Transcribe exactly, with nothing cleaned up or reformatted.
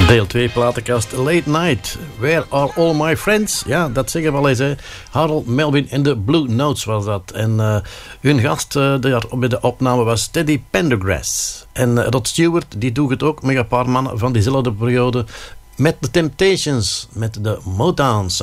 Deel twee platenkast Late Night. Where are all my friends? Ja, dat zeggen we al eens. Hè. Harold Melvin en de Blue Notes was dat. En uh, hun gast uh, daar bij de opname was Teddy Pendergrass. En uh, Rod Stewart, die doet het ook met een paar mannen van diezelfde periode. Met de Temptations, met de Motown.